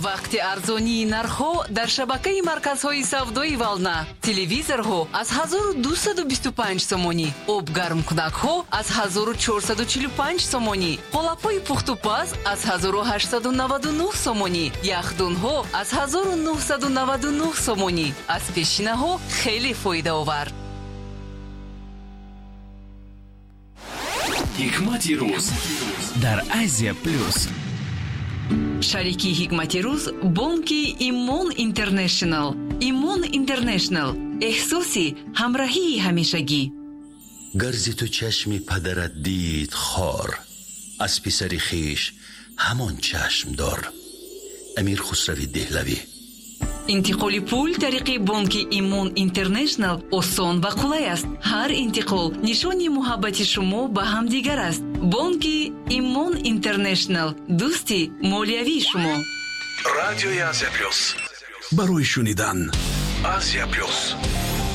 вақти арзонии нархҳо дар шабакаи марказҳои савдои Вална. Телевизорҳо аз 1225 сомонӣ, обгармкунакҳо аз 1445 сомонӣ, қолапҳои пухтупаз аз 1899 сомонӣ, яхдунҳо аз 1999 сомонӣ. аз пешинаҳо хеле фоидаовар. ҳикмати рӯз дар Азия Плюс. шарики ҳикмати рӯз бонки Имон Интернешнл. Имон Интернешнл, эҳсоси ҳамроҳии ҳамешагӣ. гарзи ту чашми падарат дид хор, аз писари хиш ҳамон чашм дор. амир хусрави деҳлавӣ. интиқоли пул тариқи бонки Имон Интернешнл осон ва қулай аст. ҳар интиқол нишони муҳаббати шумо ба ҳамдигар аст. бонки Имон Интернешнл, дӯсти молиявии шумо. радиои Азия Плюс. барои шунидан Азия Плюс.